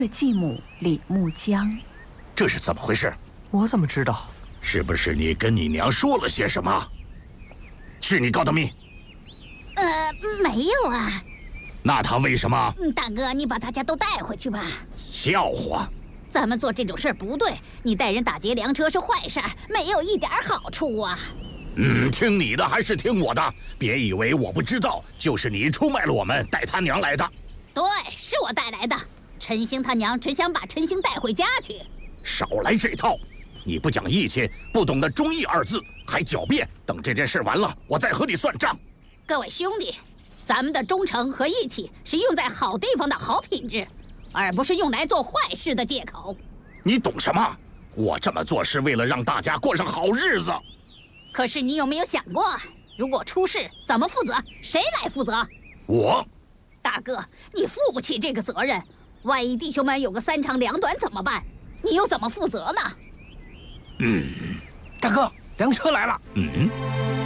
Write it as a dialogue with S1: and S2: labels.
S1: 的继母李木江。
S2: 这是怎么回事？
S3: 我怎么知道？
S2: 是不是你跟你娘说了些什么？是你告的密？
S4: 没有啊。
S2: 那他为什么？
S4: 大哥，你把大家都带回去吧。
S2: 笑话！
S4: 咱们做这种事儿不对，你带人打劫粮车是坏事儿，没有一点好处啊。
S2: 听你的还是听我的？别以为我不知道，就是你出卖了我们，带他娘来的。
S4: 对，是我带来的。陈兴他娘只想把陈兴带回家去。
S2: 少来这套！你不讲义气，不懂得忠义二字，还狡辩。等这件事完了，我再和你算账。
S4: 各位兄弟，咱们的忠诚和义气是用在好地方的好品质，而不是用来做坏事的借口。
S2: 你懂什么？我这么做是为了让大家过上好日子。
S4: 可是你有没有想过，如果出事怎么负责？谁来负责？
S2: 我。
S4: 大哥，你负不起这个责任。万一弟兄们有个三长两短怎么办？你又怎么负责呢？
S3: 大哥，粮车来了。